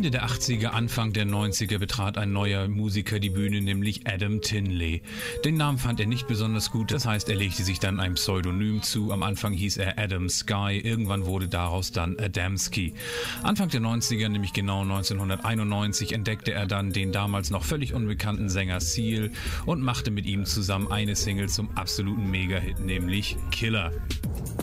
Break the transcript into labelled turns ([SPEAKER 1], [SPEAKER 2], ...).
[SPEAKER 1] Ende der 80er, Anfang der 90er betrat ein neuer Musiker die Bühne, nämlich Adam Tinley. Den Namen fand er nicht besonders gut, das heißt, er legte sich dann ein Pseudonym zu. Am Anfang hieß er Adam Sky, irgendwann wurde daraus dann Adamski. Anfang der 90er, nämlich genau 1991, entdeckte er dann den damals noch völlig unbekannten Sänger Seal und machte mit ihm zusammen eine Single zum absoluten Mega-Hit, nämlich Killer.